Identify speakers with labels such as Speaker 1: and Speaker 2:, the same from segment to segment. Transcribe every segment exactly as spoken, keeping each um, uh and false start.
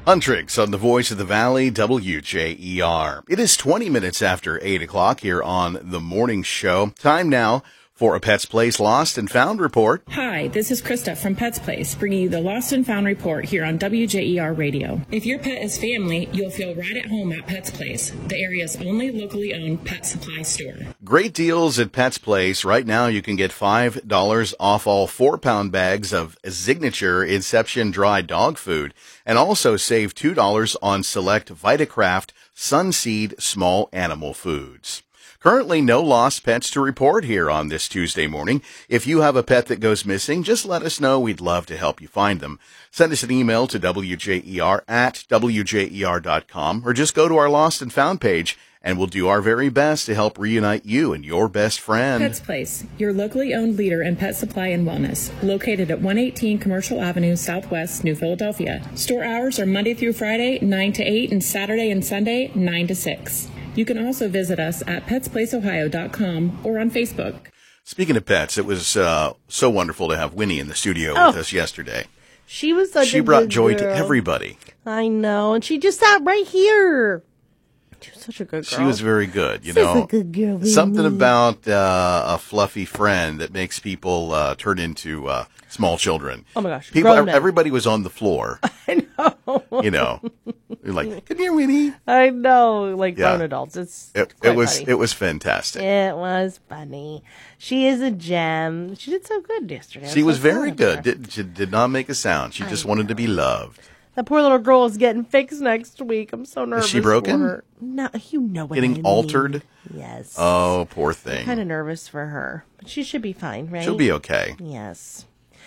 Speaker 1: Huntrix on the Voice of the Valley, W J E R. It is twenty minutes after eight o'clock here on the morning show. Time now for a Pets Place Lost and Found report.
Speaker 2: Hi, this is Krista from Pets Place, bringing you the Lost and Found report here on W J E R Radio. If your pet is family, you'll feel right at home at Pets Place, the area's only locally owned pet supply store.
Speaker 1: Great deals at Pets Place. Right now you can get five dollars off all four-pound bags of Signature Inception dry dog food, and also save two dollars on select Vitacraft Sunseed small animal foods. Currently, no lost pets to report here on this Tuesday morning. If you have a pet that goes missing, just let us know. We'd love to help you find them. Send us an email to W J E R at W J E R dot com, or just go to our Lost and Found page, and we'll do our very best to help reunite you and your best friend.
Speaker 2: Pets Place, your locally owned leader in pet supply and wellness, located at one eighteen Commercial Avenue, Southwest, New Philadelphia. Store hours are Monday through Friday, nine to eight, and Saturday and Sunday, nine to six. You can also visit us at pets place ohio dot com or on Facebook.
Speaker 1: Speaking of pets, it was uh, so wonderful to have Winnie in the studio
Speaker 3: oh,
Speaker 1: with us yesterday.
Speaker 3: She was such
Speaker 1: She
Speaker 3: a
Speaker 1: brought
Speaker 3: good
Speaker 1: joy
Speaker 3: girl.
Speaker 1: to everybody.
Speaker 3: I know, and she just sat right here. She was such a good girl.
Speaker 1: She was very good, you
Speaker 3: Such
Speaker 1: know.
Speaker 3: a good girl, Winnie.
Speaker 1: Something about uh, a fluffy friend that makes people uh, turn into uh, small children.
Speaker 3: Oh my gosh,
Speaker 1: people!
Speaker 3: grown men.
Speaker 1: Everybody was on the floor.
Speaker 3: I know.
Speaker 1: You know, you're like, come here, Winnie.
Speaker 3: I know, like
Speaker 1: Yeah.
Speaker 3: grown adults. It's,
Speaker 1: It,
Speaker 3: it's quite
Speaker 1: it was
Speaker 3: funny.
Speaker 1: it was fantastic.
Speaker 3: It was funny. She is a gem. She did so good yesterday.
Speaker 1: She
Speaker 3: I'm
Speaker 1: was
Speaker 3: so
Speaker 1: very
Speaker 3: proud of
Speaker 1: good.
Speaker 3: her.
Speaker 1: Did, she did not make a sound. She just wanted to be loved.
Speaker 3: That poor little girl is getting fixed next week. I'm so nervous.
Speaker 1: she broken?
Speaker 3: For her. No, you know what I
Speaker 1: Getting
Speaker 3: mean.
Speaker 1: altered?
Speaker 3: Yes.
Speaker 1: Oh, poor thing.
Speaker 3: Kind of nervous for her, but she should be fine, right?
Speaker 1: She'll be okay.
Speaker 3: Yes.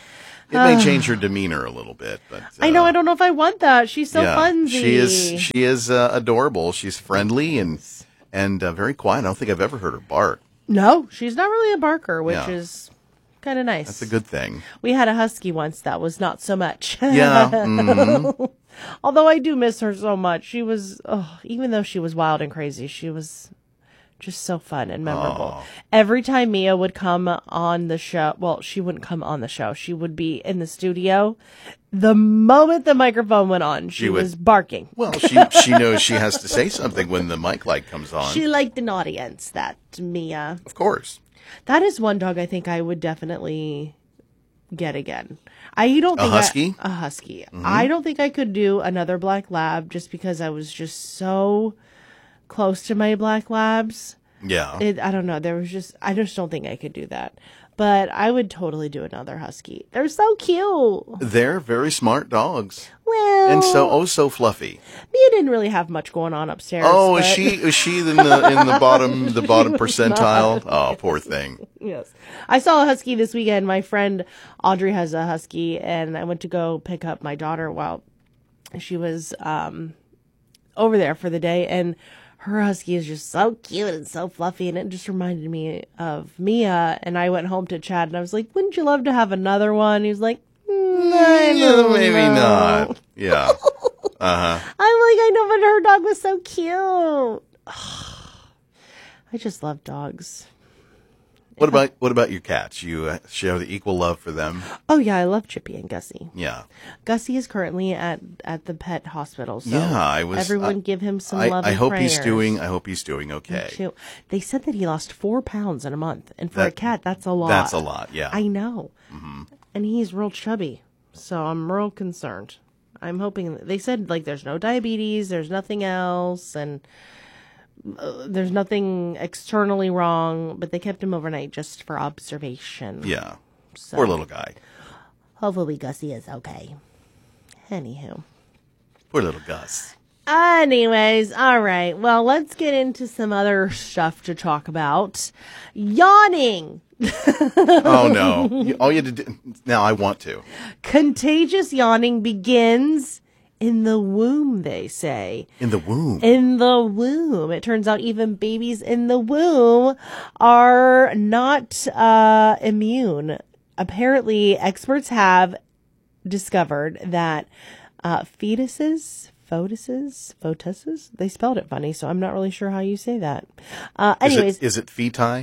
Speaker 1: It may change her demeanor a little bit, but uh,
Speaker 3: I know. I don't know if I want that. She's so
Speaker 1: yeah,
Speaker 3: funsy.
Speaker 1: she is. She is uh, adorable. She's friendly and and uh, very quiet. I don't think I've ever heard her bark.
Speaker 3: No, she's not really a barker, which
Speaker 1: Yeah.
Speaker 3: is kind of nice.
Speaker 1: That's a good thing.
Speaker 3: We had a husky once that was not so much.
Speaker 1: Yeah. mhm.
Speaker 3: Although I do miss her so much. She was, oh, even though she was wild and crazy, she was just so fun and memorable.
Speaker 1: Aw.
Speaker 3: Every time Mia would come on the show, well, she wouldn't come on the show. She would be in the studio. The moment the microphone went on, she,
Speaker 1: She would-
Speaker 3: was barking.
Speaker 1: Well, she she knows she has to say something when the mic light comes on.
Speaker 3: She liked an audience, that Mia.
Speaker 1: Of course.
Speaker 3: That is one dog I think I would definitely get again. I don't
Speaker 1: A
Speaker 3: think
Speaker 1: husky?
Speaker 3: I, a husky. I don't think I could do another black lab just because I was just so close to my black labs.
Speaker 1: Yeah.
Speaker 3: It, I don't know. There was just I just don't think I could do that. But I would totally do another husky. They're so cute.
Speaker 1: They're very smart dogs.
Speaker 3: Well,
Speaker 1: And so, oh, so fluffy.
Speaker 3: Mia didn't really have much going on upstairs.
Speaker 1: Oh, is
Speaker 3: but-
Speaker 1: she is she in the in the bottom the bottom percentile? Oh, poor thing.
Speaker 3: Yes. I saw a husky this weekend. My friend Audrey has a husky, and I went to go pick up my daughter while she was um, over there for the day, and her husky is just so cute and so fluffy, and it just reminded me of Mia. And I went home to Chad, and I was like, wouldn't you love to have another one? He was like, mm, I
Speaker 1: Yeah,
Speaker 3: don't
Speaker 1: maybe
Speaker 3: know."
Speaker 1: not. Yeah. Uh huh.
Speaker 3: I'm like, I know, but her dog was so cute. I just love dogs.
Speaker 1: What about what about your cats? You uh, show the equal love for them.
Speaker 3: Oh, yeah, I love Chippy and Gussie.
Speaker 1: Yeah.
Speaker 3: Gussie is currently at, at the pet hospital. So
Speaker 1: Yeah, I was-
Speaker 3: everyone
Speaker 1: I-
Speaker 3: give him some
Speaker 1: I,
Speaker 3: love
Speaker 1: I
Speaker 3: and
Speaker 1: hope he's
Speaker 3: prayers.
Speaker 1: doing. I hope he's doing okay.
Speaker 3: Too. They said that he lost four pounds in a month. And for a
Speaker 1: That-
Speaker 3: cat, that's a lot.
Speaker 1: That's a lot. Yeah.
Speaker 3: I know. And he's real chubby. So I'm real concerned. I'm hoping. They said, like, there's no diabetes, there's nothing else, and uh, there's nothing externally wrong, but they kept him overnight just for observation.
Speaker 1: yeah.
Speaker 3: So
Speaker 1: Poor little guy.
Speaker 3: hopefully Gussie is okay. Anywho.
Speaker 1: Poor little Gus.
Speaker 3: Anyways, all right. Well, let's get into some other stuff to talk about. Yawning.
Speaker 1: Oh no! You- All you had to do now. I want to.
Speaker 3: Contagious yawning begins in the womb, they say.
Speaker 1: In the womb.
Speaker 3: In the womb. It turns out even babies in the womb are not uh, immune. Apparently, experts have discovered that uh, fetuses, foetuses, foetuses, they spelled it funny, so I'm not really sure how you say that. Uh, anyways,
Speaker 1: is it, is it feti?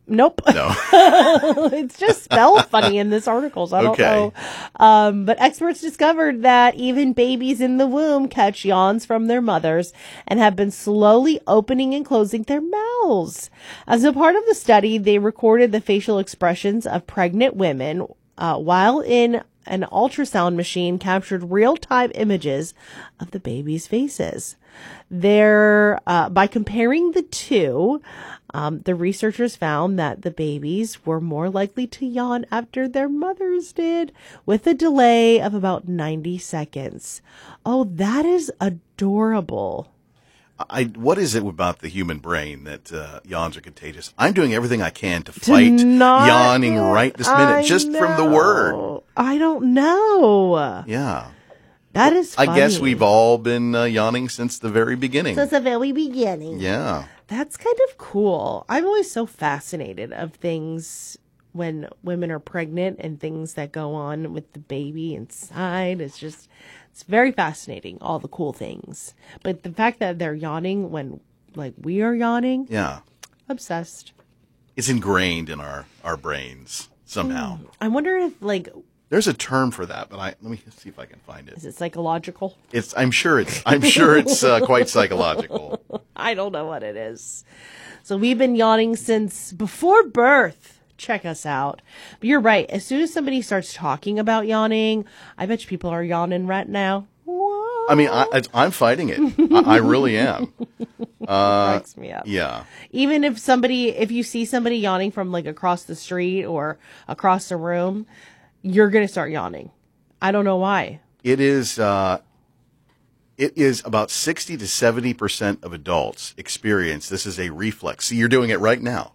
Speaker 3: Nope.
Speaker 1: No.
Speaker 3: It's just spelled funny in this article, so I don't
Speaker 1: Okay.
Speaker 3: know. Um, but experts discovered that even babies in the womb catch yawns from their mothers and have been slowly opening and closing their mouths. As a part of the study, they recorded the facial expressions of pregnant women uh, while in an ultrasound machine captured real-time images of the babies' faces. There, uh, by comparing the two, um, the researchers found that the babies were more likely to yawn after their mothers did, with a delay of about ninety seconds. Oh, that is adorable.
Speaker 1: I, what is it about the human brain that uh, yawns are contagious? I'm doing everything I can to fight
Speaker 3: not-
Speaker 1: yawning right this minute,
Speaker 3: I
Speaker 1: just from the word.
Speaker 3: know. I don't know.
Speaker 1: Yeah.
Speaker 3: That is funny.
Speaker 1: I guess we've all been uh, yawning since the very beginning.
Speaker 3: Since the very beginning.
Speaker 1: Yeah.
Speaker 3: That's kind of cool. I'm always so fascinated of things when women are pregnant and things that go on with the baby inside. It's just, it's very fascinating, all the cool things. But the fact that they're yawning when, like, we are yawning,
Speaker 1: Yeah.
Speaker 3: obsessed.
Speaker 1: It's ingrained in our, our brains somehow.
Speaker 3: I wonder if, like,
Speaker 1: There's a term for that, but I let me see if I can find it.
Speaker 3: is it psychological?
Speaker 1: It's I'm sure it's I'm sure it's uh, quite psychological.
Speaker 3: I don't know what it is. So we've been yawning since before birth. Check us out. But you're right. As soon as somebody starts talking about yawning, I bet you people are yawning right now. Whoa.
Speaker 1: I mean, I, I, I'm fighting it. I, I really am. Uh,
Speaker 3: Cracks me up.
Speaker 1: yeah.
Speaker 3: Even if somebody, if you see somebody yawning from like across the street or across the room, you're going to start yawning. I don't know why.
Speaker 1: It is. Uh, it is about sixty to seventy percent of adults experience this as a reflex. See, you're doing it right now.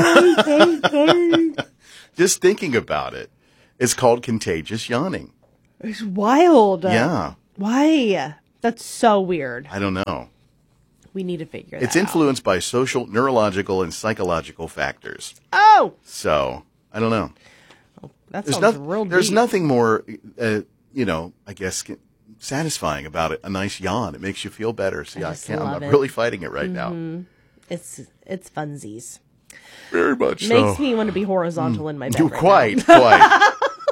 Speaker 1: Just thinking about it, it's called contagious yawning.
Speaker 3: It's wild.
Speaker 1: Yeah.
Speaker 3: Why? That's so weird.
Speaker 1: I don't know.
Speaker 3: We need to figure that
Speaker 1: It's
Speaker 3: out.
Speaker 1: influenced by social, neurological, and psychological factors.
Speaker 3: Oh,
Speaker 1: So I don't know.
Speaker 3: that
Speaker 1: There's,
Speaker 3: sounds
Speaker 1: no,
Speaker 3: real
Speaker 1: there's
Speaker 3: deep.
Speaker 1: nothing more, uh, you know, I guess, satisfying about it. A nice yawn. It makes you feel better. See,
Speaker 3: I
Speaker 1: I,
Speaker 3: just
Speaker 1: can't.
Speaker 3: love
Speaker 1: I'm
Speaker 3: it.
Speaker 1: really fighting it right now.
Speaker 3: It's it's funsies.
Speaker 1: Very much
Speaker 3: Makes
Speaker 1: so.
Speaker 3: me want to be horizontal in my bed.
Speaker 1: You
Speaker 3: right
Speaker 1: quite, quite.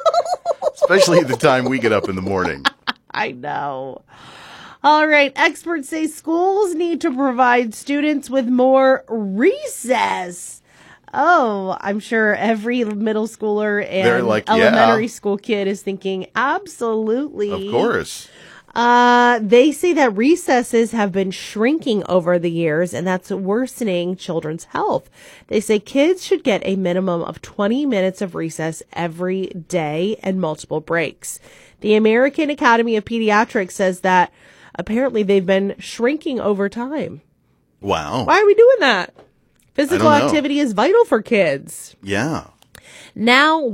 Speaker 1: Especially at the time we get up in the morning.
Speaker 3: now. I know. All right. Experts say schools need to provide students with more recess. Oh, I'm sure every middle schooler
Speaker 1: They're
Speaker 3: and
Speaker 1: like,
Speaker 3: elementary
Speaker 1: yeah.
Speaker 3: school kid is thinking, absolutely.
Speaker 1: Of course.
Speaker 3: Uh, they say that recesses have been shrinking over the years, and that's worsening children's health. They say kids should get a minimum of twenty minutes of recess every day and multiple breaks. The American Academy of Pediatrics says that apparently they've been shrinking over time.
Speaker 1: Wow.
Speaker 3: Why are we doing that? Physical
Speaker 1: I don't know.
Speaker 3: activity is vital for kids.
Speaker 1: Yeah.
Speaker 3: Now,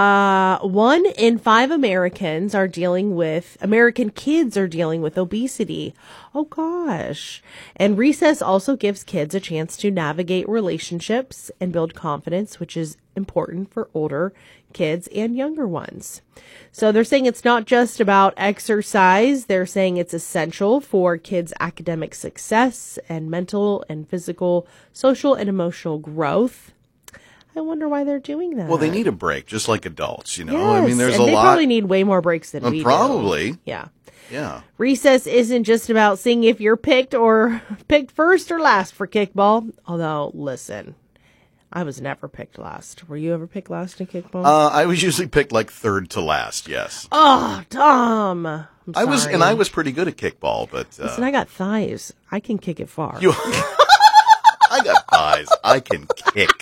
Speaker 3: uh, one in five Americans are dealing with, American kids are dealing with obesity. Oh gosh. And recess also gives kids a chance to navigate relationships and build confidence, which is important for older kids and younger ones. So they're saying it's not just about exercise. They're saying it's essential for kids' academic success and mental and physical, social and emotional growth. I wonder why they're doing that.
Speaker 1: Well, they need a break, just like adults, you know?
Speaker 3: Yes,
Speaker 1: I mean, there's
Speaker 3: and
Speaker 1: a
Speaker 3: they
Speaker 1: lot.
Speaker 3: probably need way more breaks than
Speaker 1: Uh,
Speaker 3: we do.
Speaker 1: probably.
Speaker 3: Yeah.
Speaker 1: Yeah.
Speaker 3: Recess isn't just about seeing if you're picked or picked first or last for kickball. Although, listen, I was never picked last. Were you ever picked last in kickball?
Speaker 1: Uh, I was usually picked like third to last, yes.
Speaker 3: oh, Tom. I'm
Speaker 1: I was,
Speaker 3: sorry.
Speaker 1: and I was pretty good at kickball, but uh,
Speaker 3: Listen, I got thighs. I can kick it far.
Speaker 1: you, I got thighs. I can kick.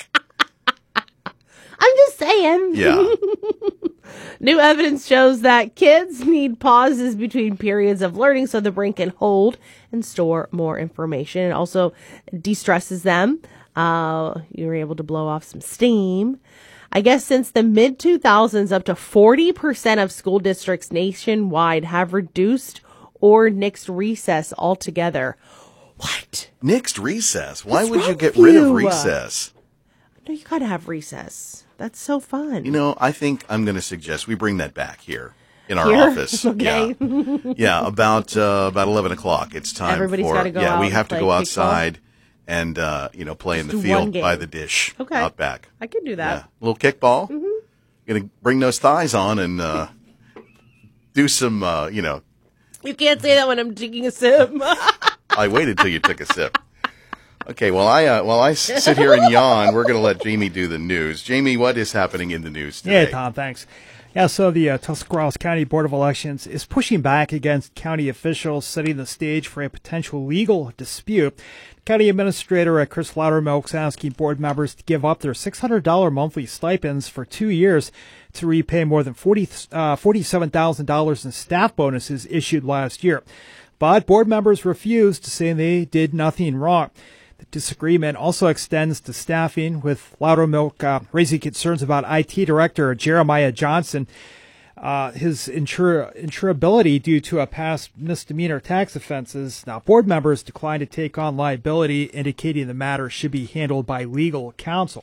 Speaker 3: I'm just saying.
Speaker 1: Yeah.
Speaker 3: New evidence shows that kids need pauses between periods of learning so the brain can hold and store more information. It also de-stresses them. Uh, you're able to blow off some steam. I guess since the mid two thousands, up to forty percent of school districts nationwide have reduced or nixed recess altogether. What?
Speaker 1: Nixed recess. Why
Speaker 3: What's
Speaker 1: would you
Speaker 3: wrong
Speaker 1: get
Speaker 3: with
Speaker 1: rid of
Speaker 3: you?
Speaker 1: recess?
Speaker 3: No, you gotta have recess. That's so fun.
Speaker 1: You know, I think I'm going to suggest we bring that back here in our
Speaker 3: Here?
Speaker 1: office.
Speaker 3: Okay.
Speaker 1: Yeah, yeah. About uh, about eleven o'clock. It's time
Speaker 3: Everybody's
Speaker 1: for
Speaker 3: gotta go
Speaker 1: yeah.
Speaker 3: out
Speaker 1: We
Speaker 3: and
Speaker 1: have to
Speaker 3: play
Speaker 1: go
Speaker 3: kickball?
Speaker 1: outside and, uh, you know, play
Speaker 3: Just
Speaker 1: in the
Speaker 3: do one
Speaker 1: field
Speaker 3: game.
Speaker 1: by the dish
Speaker 3: Okay.
Speaker 1: out back.
Speaker 3: I can do that.
Speaker 1: Yeah. A little kickball. Mm-hmm. Gonna bring those thighs on and uh, do some, uh, you know.
Speaker 3: You can't say that when I'm taking a sip.
Speaker 1: I waited till you took a sip. Okay, well, I uh, while I s- sit here and yawn, we're going to let Jamie do the news. Jamie, what is happening in the news today?
Speaker 4: Yeah, Tom, thanks. Yeah, so the uh, Tuscarawas County Board of Elections is pushing back against county officials, setting the stage for a potential legal dispute. County Administrator uh, Chris Loudermilk's asking board members to give up their six hundred dollars monthly stipends for two years to repay more than forty, uh, forty-seven thousand dollars in staff bonuses issued last year. But board members refused, saying they did nothing wrong. The disagreement also extends to staffing, with Loudermilk uh, raising concerns about I T Director Jeremiah Johnson, uh, his insur- insurability due to a past misdemeanor tax offenses. Now, board members declined to take on liability, indicating the matter should be handled by legal counsel.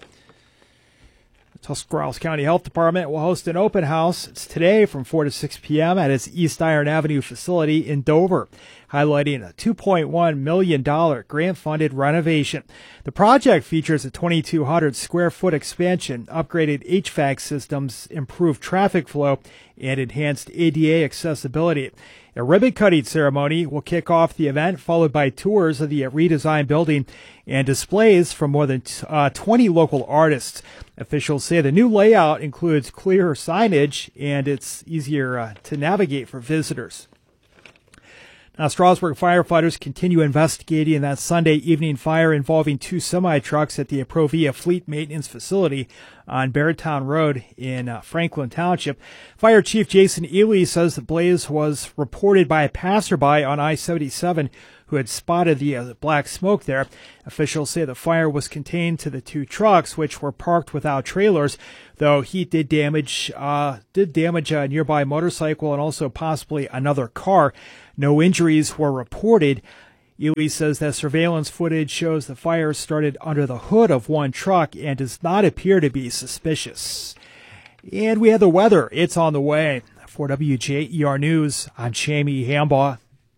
Speaker 4: The Tuscarawas County Health Department will host an open house. It's today from four to six p.m. at its East Iron Avenue facility in Dover, highlighting a two point one million dollars grant-funded renovation. The project features a twenty-two hundred square foot expansion, upgraded H V A C systems, improved traffic flow, and enhanced A D A accessibility. A ribbon-cutting ceremony will kick off the event, followed by tours of the redesigned building and displays from more than uh, twenty local artists. Officials say the new layout includes clearer signage and it's easier uh, to navigate for visitors. Now, Strasburg firefighters continue investigating that Sunday evening fire involving two semi-trucks at the Provia Fleet Maintenance Facility on Beartown Road in uh, Franklin Township. Fire Chief Jason Ely says the blaze was reported by a passerby on I seventy-seven who had spotted the uh, black smoke there. Officials say the fire was contained to the two trucks, which were parked without trailers, though heat did damage uh, did damage a nearby motorcycle and also possibly another car. No injuries were reported. Ely says that surveillance footage shows the fire started under the hood of one truck and does not appear to be suspicious. And we have the weather. It's on the way. For W J E R News, I'm Jamie Hambaugh.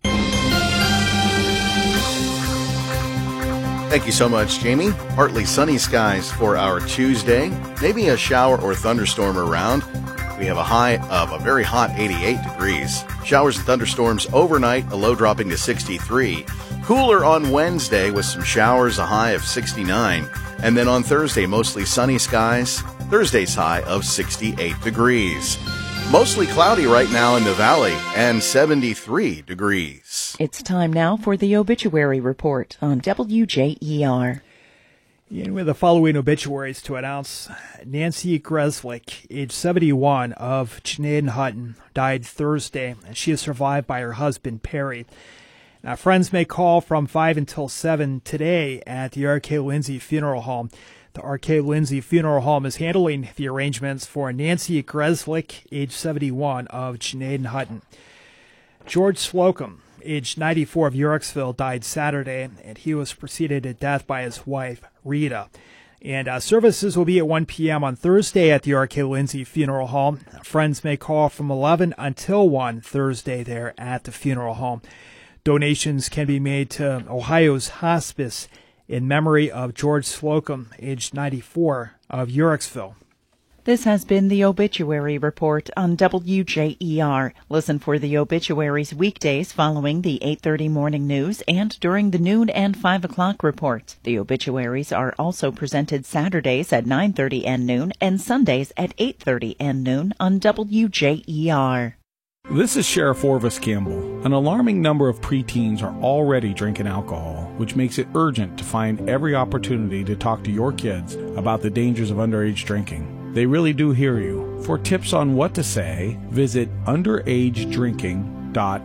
Speaker 1: Thank you so much, Jamie. Partly sunny skies for our Tuesday. Maybe a shower or thunderstorm around. We have a high of a very hot eighty-eight degrees. Showers and thunderstorms overnight, a low dropping to sixty-three. Cooler on Wednesday with some showers, a high of sixty-nine. And then on Thursday, mostly sunny skies. Thursday's high of sixty-eight degrees. Mostly cloudy right now in the valley and seventy-three degrees.
Speaker 5: It's time now for the obituary report on W J E R.
Speaker 4: And we have the following obituaries to announce. Nancy Greslick, age seventy-one, of Cheney Hutton, died Thursday. She is survived by her husband, Perry. Now, friends may call from five until seven today at the R K Lindsay Funeral Home. The R K Lindsay Funeral Home is handling the arrangements for Nancy Greslick, age seventy-one, of Cheney Hutton. George Slocum, age ninety-four, of Yorksville, died Saturday, and he was preceded to death by his wife, Rita. And uh, services will be at one p.m. on Thursday at the R K Lindsay Funeral Home. Friends may call from eleven until one Thursday there at the funeral home. Donations can be made to Ohio's Hospice in memory of George Slocum, age ninety-four, of Yorksville.
Speaker 5: This has been the Obituary Report on W J E R. Listen for the obituaries weekdays following the eight thirty morning news and during the noon and five o'clock reports. The obituaries are also presented Saturdays at nine thirty and noon and Sundays at eight thirty and noon on W J E R.
Speaker 6: This is Sheriff Orvis Campbell. An alarming number of preteens are already drinking alcohol, which makes it urgent to find every opportunity to talk to your kids about the dangers of underage drinking. They really do hear you. For tips on what to say, visit underage drinking dot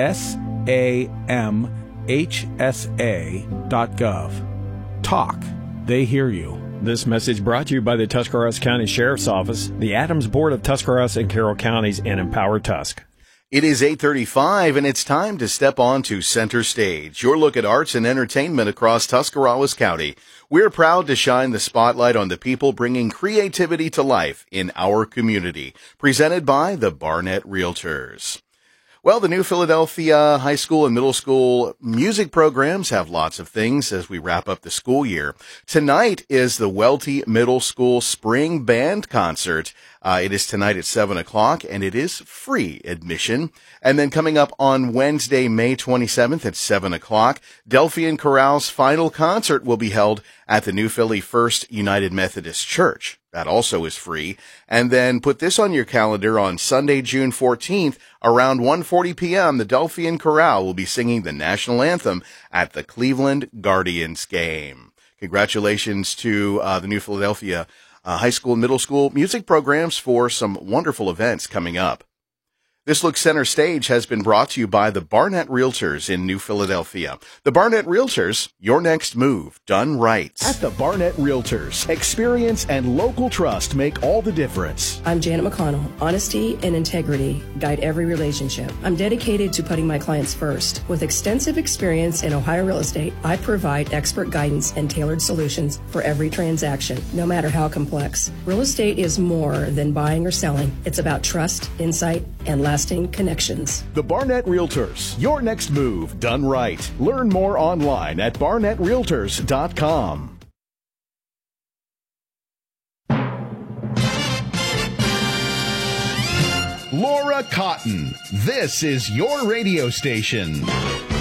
Speaker 6: samhsa dot gov. Talk. They hear you.
Speaker 7: This message brought to you by the Tuscarawas County Sheriff's Office, the Adams Board of Tuscarawas and Carroll Counties, and Empower Tusk.
Speaker 1: It is eight thirty-five, and it's time to step on to Center Stage, your look at arts and entertainment across Tuscarawas County. We're proud to shine the spotlight on the people bringing creativity to life in our community. Presented by the Barnett Realtors. Well, the New Philadelphia high school and middle school music programs have lots of things as we wrap up the school year. Tonight is the Welty Middle School Spring Band Concert. Uh, it is tonight at seven o'clock, and it is free admission. And then coming up on Wednesday, May twenty-seventh at seven o'clock, Delphian Chorale's final concert will be held at the New Philly First United Methodist Church. That also is free. And then put this on your calendar on Sunday, June fourteenth, around one forty p.m., the Delphian Chorale will be singing the national anthem at the Cleveland Guardians game. Congratulations to uh, the New Philadelphia uh, high school and middle school music programs for some wonderful events coming up. This Look Center Stage has been brought to you by the Barnett Realtors in New Philadelphia. The Barnett Realtors, your next move done right.
Speaker 8: At the Barnett Realtors, experience and local trust make all the difference.
Speaker 9: I'm Janet McConnell. Honesty and integrity guide every relationship. I'm dedicated to putting my clients first. With extensive experience in Ohio real estate, I provide expert guidance and tailored solutions for every transaction, no matter how complex. Real estate is more than buying or selling. It's about trust, insight, and lasting connections.
Speaker 8: The Barnett Realtors, your next move done right. Learn more online at barnett realtors dot com. Laura Cotton, this is your radio station.